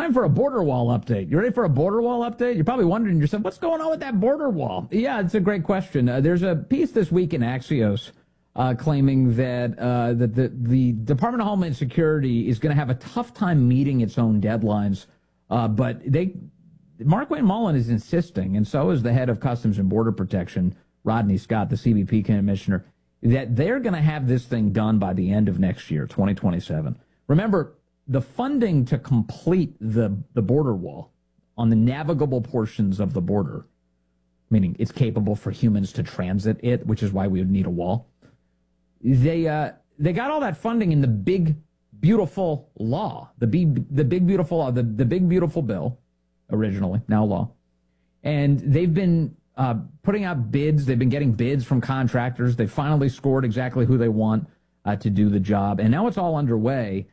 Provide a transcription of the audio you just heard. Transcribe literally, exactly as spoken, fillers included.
time for a border wall update. You ready for a border wall update? You're probably wondering to yourself, what's going on with that border wall? Yeah, it's a great question. Uh, there's a piece this week in Axios uh, claiming that uh, that the, the Department of Homeland Security is going to have a tough time meeting its own deadlines. Uh, but they, Markwayne Mullin is insisting, and so is the head of Customs and Border Protection, Rodney Scott, the C B P commissioner, that they're going to have this thing done by the end of next year, twenty twenty-seven. Remember, the funding to complete the, the border wall on the navigable portions of the border, meaning it's capable for humans to transit it, which is why we would need a wall. They uh, they got all that funding in the big, beautiful law, the big, the big, beautiful law, the, the big, beautiful bill, originally, now law. And they've been uh, putting out bids. They've been getting bids from contractors. They finally scored exactly who they want uh, to do the job. And now it's all underway.